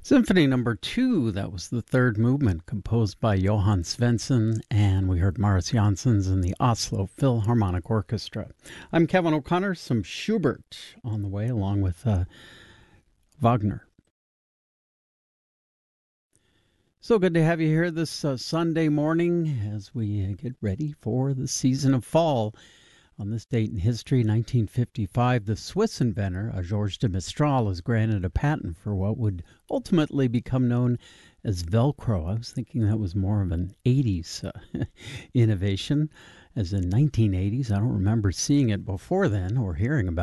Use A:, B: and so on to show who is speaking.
A: Symphony number 2, that was the third movement, composed by Johann Svensson, and we heard Maris Janssens and the Oslo Philharmonic Orchestra. I'm Kevin O'Connor, some Schubert on the way, along with Wagner. So good to have you here this Sunday morning as we get ready for the season of fall. On this date in history, 1955, the Swiss inventor, Georges de Mistral, is granted a patent for what would ultimately become known as Velcro. I was thinking that was more of an 80s innovation, as in 1980s. I don't remember seeing it before then or hearing about it.